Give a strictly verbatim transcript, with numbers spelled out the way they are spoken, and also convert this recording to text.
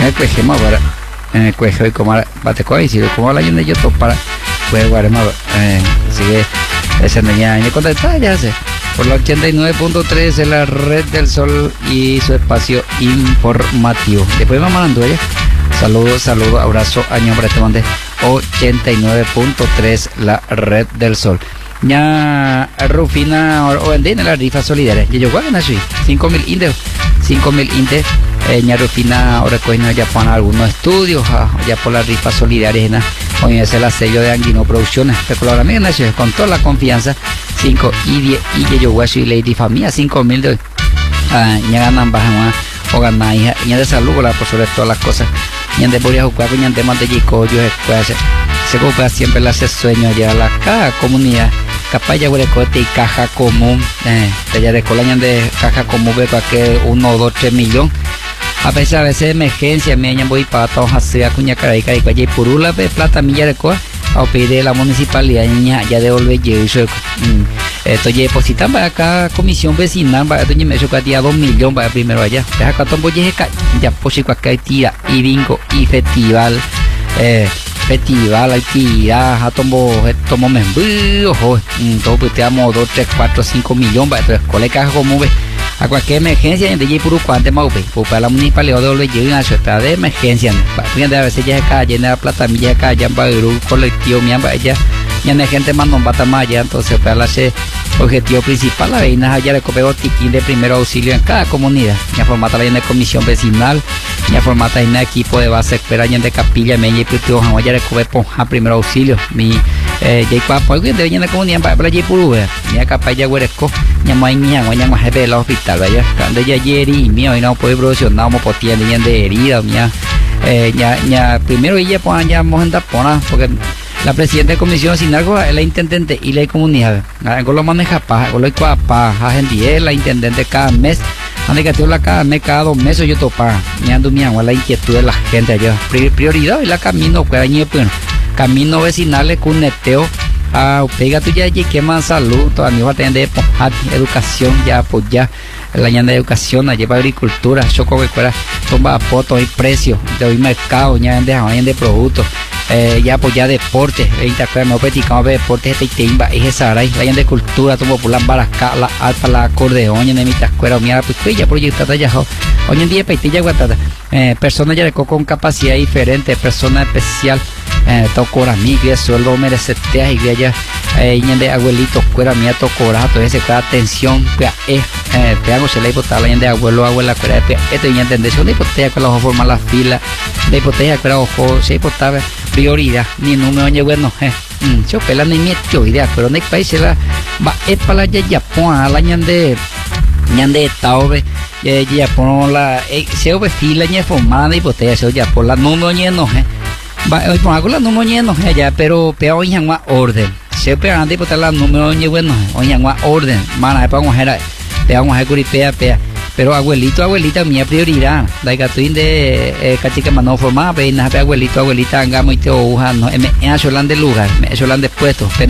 el cuejema para en el cuejo y como bate coi si como la yendo yo para pues guarema eh sigue esa niña ni contesta ya sé por la ochenta y nueve punto tres de la red del sol y su espacio informativo. Después vamos mandando ella. Saludos, saludos, abrazo, año para este mande ochenta y nueve punto tres la red del sol. Ya Rufina o en la rifa solidaria. Y yo guardo así cinco mil indes, cinco mil indes. Eh, ya Rufina ahora cogiendo ya para algunos estudios, ah, ya por la rifa solidaria. Hoy es el sello de Anguino Producciones. Recuerda con toda la confianza. cinco y diez y yo guacho y Lady Familia cinco mil de ah, ya ganan bajan o ganan ya de salud por sobre todas las cosas. Ya de Boria jugar con ya de más de Jico yo se ocupa siempre le hace sueño allá a la caja comunidad capaz ya huele cote y caja común eh ya de colañan de caja común ve para que uno dos tres millón a pesar de esa emergencia me añan voy para todos así a cuña caraica y calle purula ve plata milla de coa a pedir la municipalidad ya, ya devolver yo eso esto ya depositan para acá comisión vecinal para esto ya me hizo día dos millones para primero allá deja que tombo ya ya pues acá tira y bingo y festival eh festival actividad a tombo tomo membu ojo todo pues te amo dos tres cuatro cinco millones para tres colegas como ve a cualquier emergencia en de puro cuante más para la municipalidad de devolver yo una suerte de emergencia para a veces ya acá llena la plata milla acá ya para el colectivo mi amba allá ya no hay gente más no bata más allá entonces para hacer objetivo principal la veina allá le copio tiquín de primero auxilio en cada comunidad ya formata la comisión vecinal ya formata en equipo de base espera ya de capilla me y putio ya le copio a primero auxilio mi eh ya cuapo de de la comunidad para para allí puro ya capaz ya hueresco ya más niña ya más jefe del hospital vaya cuando ya ayer y mío y no puede producir nada como potía de de herida mía eh ya ya primero ella pues ya vamos a andar pona porque la presidenta de comisión sin algo es la intendente y la comunidad algo lo maneja paja algo lo cuapa gente la intendente cada mes ande que tú la cada mes cada dos meses yo topa mirando mi agua la inquietud de la gente allá prioridad y la camino pues año pues camino vecinales con neteo a pega tu ya que más salud todavía va a tener educación ya pues ya la ñanda de educación allá para agricultura choco que fuera toma fotos y precios de hoy mercado ya de de productos eh, ya pues ya deporte veinte me peticamos de deporte este timba y esa la de cultura tomo popular barasca la alfa la acordeón en mi tascuera mira pues ya proyectada ya hoy en día peitilla guatada eh, personas ya de con capacidad diferente persona especial eh, tocora mi que sueldo merecetea y ya eh, de abuelitos cuera mía tocora todo ese cada atención que es eh, pegago se le botar la de abuelo abuela cuera esto ya entender son de hipoteca con los forma la fila de hipoteca cuera ojo se hipotaba prioridad ni número ni bueno eh yo pela ni mi idea pero en el país la va es para la ya Japón a la ñande ñande taube ya Japón la se ve fila ni formada hipoteca se ya por la número ni no eh va hoy por algo la número ni no ya pero peo en llama orden se pega ande por la número ni bueno hoy llama orden mana para mujer pegamos a curipea pea pero abuelito abuelita mía prioridad la gatuín de cachica mano formada pe abuelito abuelita hagamos y te hoja no me hecho de lugar me hecho de puesto